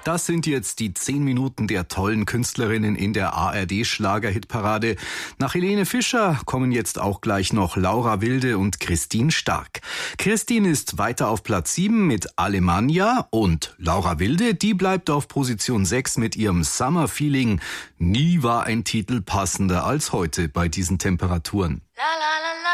Das sind jetzt die 10 Minuten der tollen Künstlerinnen in der ARD-Schlager-Hitparade. Nach Helene Fischer kommen jetzt auch gleich noch Laura Wilde und Christine Stark. Christine ist weiter auf Platz 7 mit Alemannia und Laura Wilde, die bleibt auf Position 6 mit ihrem Summer Feeling. Nie war ein Titel passender als heute bei diesen Temperaturen. La la la